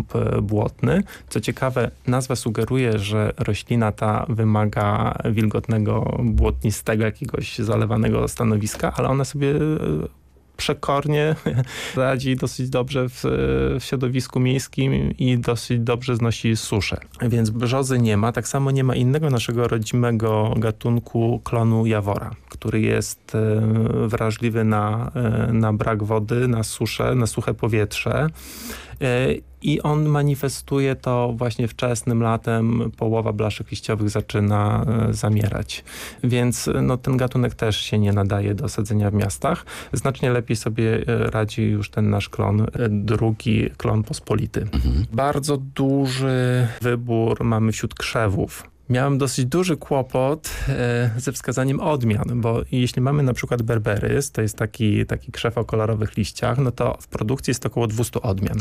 grób błotny. Co ciekawe, nazwa sugeruje, że roślina ta wymaga wilgotnego, błotnistego, jakiegoś zalewanego stanowiska, ale ona sobie przekornie radzi dosyć dobrze w środowisku miejskim i dosyć dobrze znosi suszę. Więc brzozy nie ma. Tak samo nie ma innego naszego rodzimego gatunku klonu jawora, który jest wrażliwy na brak wody, na suszę, na suche powietrze. I on manifestuje to właśnie wczesnym latem, połowa blaszek liściowych zaczyna zamierać. Więc ten gatunek też się nie nadaje do sadzenia w miastach. Znacznie lepiej sobie radzi już ten nasz klon, drugi klon pospolity. Bardzo duży wybór mamy wśród krzewów. Miałem dosyć duży kłopot ze wskazaniem odmian, bo jeśli mamy na przykład berberys, to jest taki krzew o kolorowych liściach, no to w produkcji jest około 200 odmian.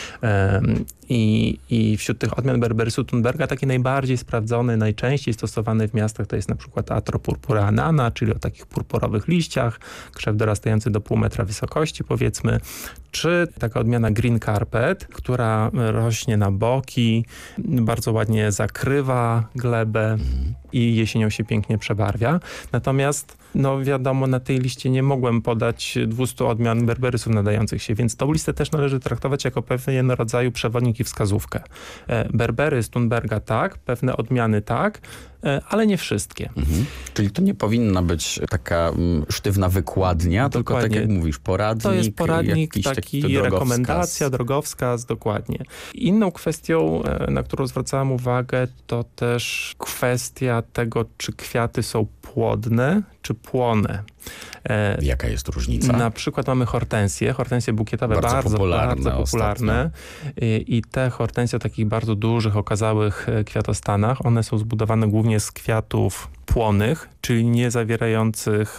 I wśród tych odmian berberysu Thunberga taki najbardziej sprawdzony, najczęściej stosowany w miastach to jest na przykład Atropurpura anana, czyli o takich purpurowych liściach, krzew dorastający do pół metra wysokości powiedzmy, czy taka odmiana Green Carpet, która rośnie na boki, bardzo ładnie zakrywa glebę i jesienią się pięknie przebarwia. Natomiast wiadomo, na tej liście nie mogłem podać 200 odmian berberysów nadających się, więc tą listę też należy traktować jako pewien rodzaju przewodnik i wskazówkę. Berberys Thunberga tak, pewne odmiany tak, ale nie wszystkie. Czyli to nie powinna być taka sztywna wykładnia, tylko tak jak mówisz, poradnik. To jest poradnik, taki rekomendacja, drogowskaz, dokładnie. Inną kwestią, na którą zwracałem uwagę, to też kwestia tego, czy kwiaty są płodne, czy płone. Jaka jest różnica? Na przykład mamy hortensje bukietowe, bardzo popularne. I te hortensje o takich bardzo dużych, okazałych kwiatostanach, one są zbudowane głównie z kwiatów płonych, czyli nie zawierających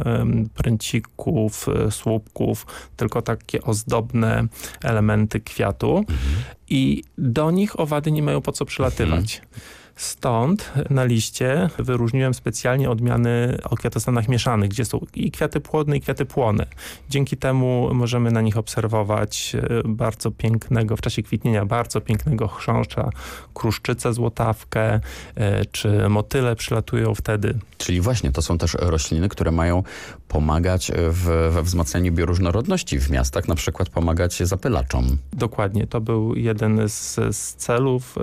pręcików, słupków, tylko takie ozdobne elementy kwiatu. I do nich owady nie mają po co przylatywać. Stąd na liście wyróżniłem specjalnie odmiany o kwiatostanach mieszanych, gdzie są i kwiaty płodne, i kwiaty płone. Dzięki temu możemy na nich obserwować bardzo pięknego, w czasie kwitnienia bardzo pięknego chrząszcza, kruszczycę złotawkę, czy motyle przylatują wtedy. Czyli właśnie to są też rośliny, które mają pomagać we wzmacnianiu bioróżnorodności w miastach, na przykład pomagać zapylaczom. Dokładnie, to był jeden z celów,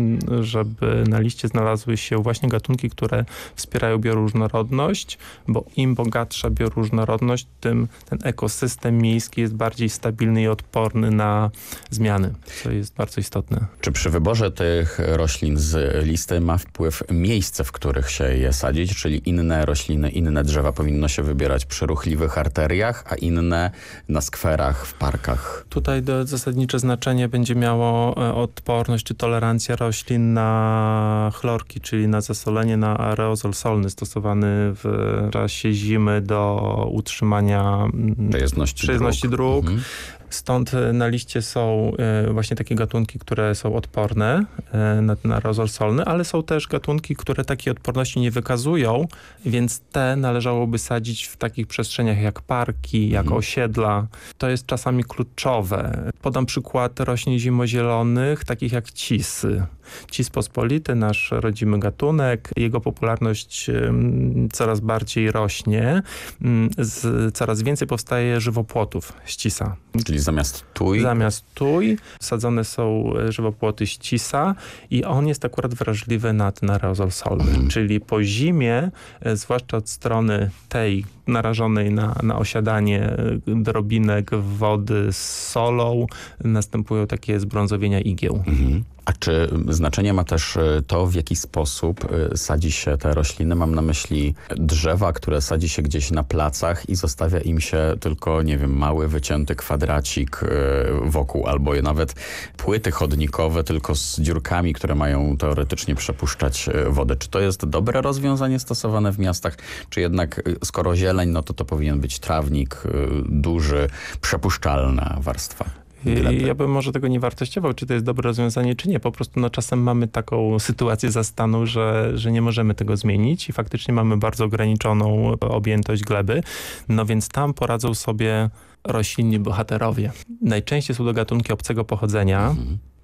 żeby na liście znalazły się właśnie gatunki, które wspierają bioróżnorodność, bo im bogatsza bioróżnorodność, tym ten ekosystem miejski jest bardziej stabilny i odporny na zmiany, co jest bardzo istotne. Czy przy wyborze tych roślin z listy ma wpływ miejsce, w których się je sadzić, czyli inne rośliny, inne drzewa powinno się wybierać przy ruchliwych arteriach, a inne na skwerach, w parkach? Tutaj zasadnicze znaczenie będzie miało odporność czy tolerancja roślin na chlorki, czyli na zasolenie, na aerozol solny stosowany w czasie zimy do utrzymania przejezdności dróg. Stąd na liście są właśnie takie gatunki, które są odporne na aerozol solny, ale są też gatunki, które takiej odporności nie wykazują, więc te należałoby sadzić w takich przestrzeniach jak parki, jak osiedla. To jest czasami kluczowe. Podam przykład roślin zimozielonych, takich jak cisy. Cis pospolity, nasz rodzimy gatunek, jego popularność coraz bardziej rośnie. Coraz więcej powstaje żywopłotów z cisa. Czyli zamiast tuj sadzone są żywopłoty z cisa i on jest akurat wrażliwy na ten aerozol solny. Czyli po zimie, zwłaszcza od strony tej narażonej na osiadanie drobinek wody z solą, następują takie zbrązowienia igieł. A czy znaczenie ma też to, w jaki sposób sadzi się te rośliny? Mam na myśli drzewa, które sadzi się gdzieś na placach i zostawia im się tylko, nie wiem, mały, wycięty kwadracik wokół, albo nawet płyty chodnikowe, tylko z dziurkami, które mają teoretycznie przepuszczać wodę. Czy to jest dobre rozwiązanie stosowane w miastach? Czy jednak skoro zieleń, no to powinien być trawnik, duży, przepuszczalna warstwa? Ja bym może tego nie wartościował, czy to jest dobre rozwiązanie, czy nie. Po prostu czasem mamy taką sytuację zastanu, że nie możemy tego zmienić i faktycznie mamy bardzo ograniczoną objętość gleby. No więc tam poradzą sobie roślinni bohaterowie. Najczęściej są to gatunki obcego pochodzenia,